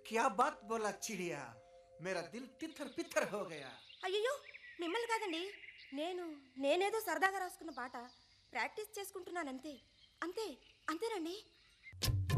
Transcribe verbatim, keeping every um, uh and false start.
क्या बात बोला चिड़िया, मेरा दिल तिथर पिथर हो गया. అయ్యయ్యో మిమ్మల్ని కాదండి, నేను నేనేదో సరదాగా రాసుకున్న పాట ప్రాక్టీస్ చేసుకుంటున్నాను అంతే. అంతే అంతేనండి.